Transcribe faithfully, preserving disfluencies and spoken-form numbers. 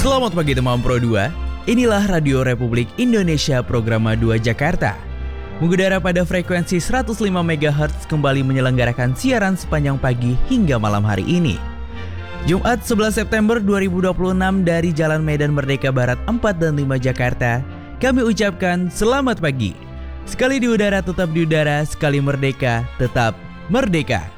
Selamat pagi teman Pro dua. Inilah Radio Republik Indonesia Programa dua Jakarta. Mengudara pada frekuensi seratus lima megahertz kembali menyelenggarakan siaran sepanjang pagi hingga malam hari ini. Jumat sebelas September dua ribu dua puluh enam dari Jalan Medan Merdeka Barat empat dan lima Jakarta, kami ucapkan selamat pagi. Sekali di udara tetap di udara, sekali merdeka tetap merdeka.